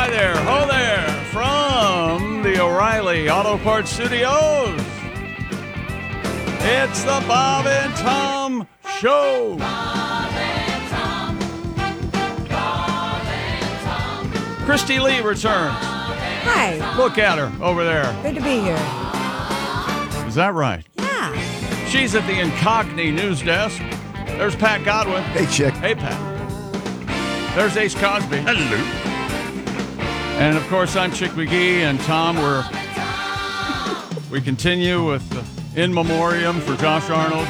Hi there, ho there, from the O'Reilly Auto Parts Studios. It's the Bob and Tom Show. Bob and Tom. Bob and Tom. Christy Lee returns. Hi, Look at her over there. good to be here. Is that right? Yeah. She's at the Incogni news desk. There's Pat Godwin. Hey, Chick. Hey, Pat. There's Ace Cosby. Hello. And, of course, I'm Chick McGee, and Tom, we continue with In Memoriam for Josh Arnold.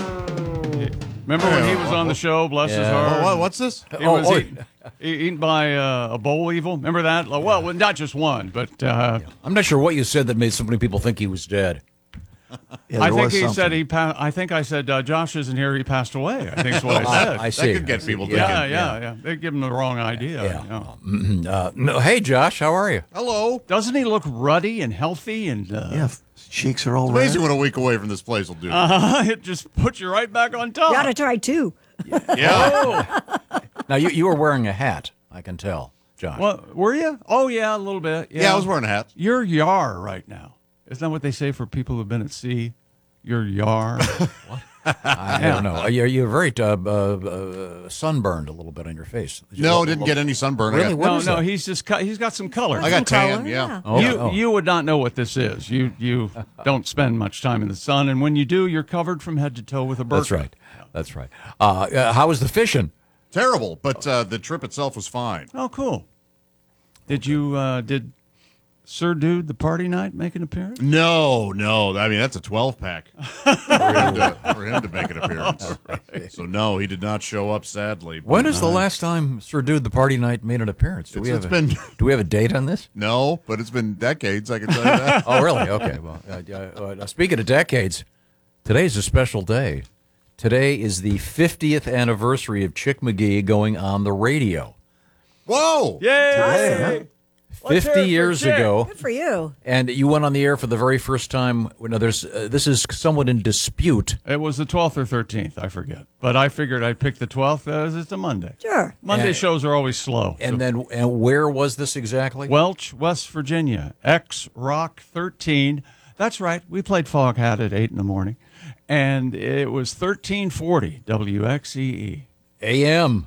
Remember when he was on the show, bless his heart? What's this? He was eaten by a boll weevil. Remember that? Well, not just one, but I'm not sure what you said that made so many people think he was dead. Yeah, I there think was he something. said he passed. I think I said Josh isn't here. He passed away. I think that's what I said. I see. That could get people thinking. Yeah. They give him the wrong idea. Yeah. No, hey, Josh, how are you? Hello. Doesn't he look ruddy and healthy and? Yeah, cheeks are all red. Amazing what a week away from this place will do. It just puts you right back on top. You ought to try two. Yeah. Now, you were wearing a hat, I can tell, Josh. Well, were you? Oh yeah, a little bit. Yeah, I was wearing a hat. You're yar right now. Isn't that what they say for people who've been at sea? You're yar. I don't know. You're very sunburned a little bit on your face. No, didn't get any sunburn. Really? What No, is no, that? he's got some color. I got Some tan, color, yeah. Oh, You would not know what this is. You don't spend much time in the sun, and when you do, you're covered from head to toe with a burqa. That's right. That's right. How was the fishing? Terrible, but the trip itself was fine. Oh, cool. Did Sir Dude the Party Night make an appearance? No. I mean, that's a 12-pack for him to make an appearance. So, no, he did not show up, sadly. When is the last time Sir Dude the Party Night made an appearance? Do we have a date on this? No, but it's been decades, I can tell you that. Oh, really? Okay. Well, speaking of decades, today's a special day. Today is the 50th anniversary of Chick McGee going on the radio. Whoa! Yay! 50 years ago, Good for you. and you went on the air for the very first time. Now, this is somewhat in dispute. It was the 12th or 13th, I forget. But I figured I'd pick the 12th as it's a Monday. Sure. Monday shows are always slow. And where was this exactly? Welch, West Virginia, X Rock 13. That's right. We played Fog Hat at 8 in the morning. And it was 1340 WXEE. AM.